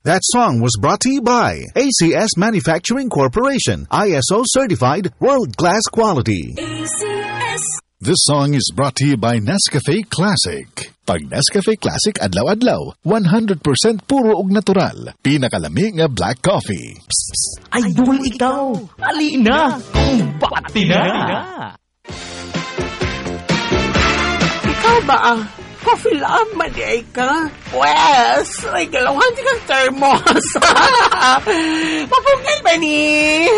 That song was brought to you by ACS Manufacturing Corporation, ISO certified world-class quality. ACS. This song is brought to you by Nescafe Classic. Pag Nescafe Classic adlaw-adlaw, 100% puro ug natural. Pinakalami nga black coffee. Psst, idol ikaw! Ali na! Bati na! Ikaw ba? Coffee lang, madiay ka? Pwes, ay galawan kang thermos. Mapugay ba ni?